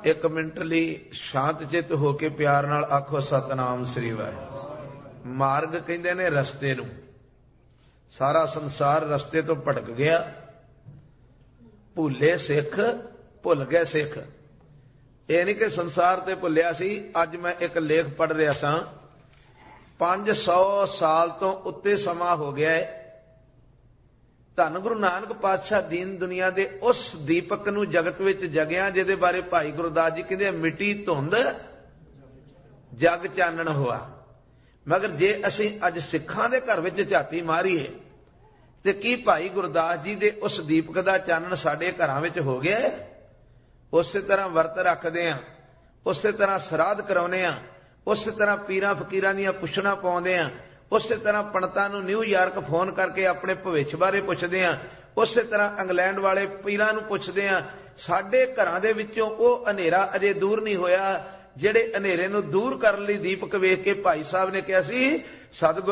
एक मिनट लई शांत चित होके प्यार नाल आखो सतनाम श्री वाहिगुरू। मार्ग कहंदे ने रस्ते नूं। सारा संसार रस्ते तो भटक गया। भुले सिख भुल गए सिख। ਇਹ नहीं कि संसार ते भुलिया सी। अज मैं एक लेख पढ़ रहा सा 500 साल तो उत्ते समा हो गया है। धन गुरु नानक पातशाह दीन दुनिया दे उस दीपक नूं जगत विच जगिया जिहदे बारे भाई गुरदास जी कहंदे मिट्टी धुंध जग चानण होआ। मगर जे असीं अज सिखां दे घर विच झाती मारीए ते की भाई गुरदास जी दे उस दीपक दा चानण साडे घरां विच हो गया है? उस तरह वर्त रखते हैं, उस तरह श्राद्ध कराने, उस तरह पीरां फकीरां दीयां पुछणां पाउंदे हैं, उस तरह पंडितां नूं न्यूयॉर्क फोन करके अपने भविष्य बारे पुछदे हैं, उस तरह इंग्लैंड वाले पीरां नूं पुछदे हैं। साडे घरां दे विचों ओह हनेरा अजे दूर नहीं होया जिहड़े हनेरे नूं दूर करन लई दीपक वेख के भाई साहब ने कहा सी सतगुर